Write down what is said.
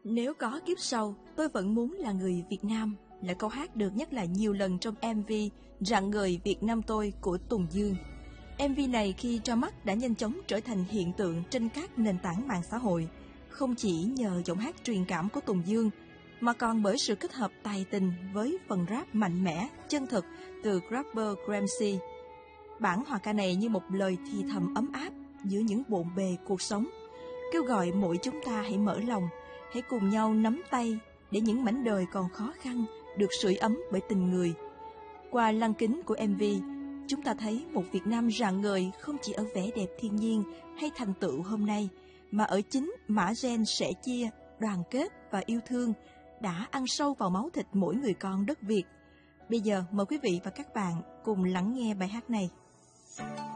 Nếu có kiếp sau, tôi vẫn muốn là người Việt Nam, là câu hát được nhắc lại nhiều lần trong MV Rạng Ngời Việt Nam Tôi của Tùng Dương. MV này khi ra mắt đã nhanh chóng trở thành hiện tượng trên các nền tảng mạng xã hội, không chỉ nhờ giọng hát truyền cảm của Tùng Dương, mà còn bởi sự kết hợp tài tình với phần rap mạnh mẽ, chân thực từ rapper Gramsci. Bản hòa ca này như một lời thì thầm ấm áp giữa những bộn bề cuộc sống, kêu gọi mỗi chúng ta hãy mở lòng, hãy cùng nhau nắm tay để những mảnh đời còn khó khăn được sưởi ấm bởi tình người. Qua lăng kính của MV, chúng ta thấy một Việt Nam rạng ngời không chỉ ở vẻ đẹp thiên nhiên hay thành tựu hôm nay, mà ở chính mã gen sẻ chia, đoàn kết và yêu thương đã ăn sâu vào máu thịt mỗi người con đất Việt. Bây giờ mời quý vị và các bạn cùng lắng nghe bài hát này.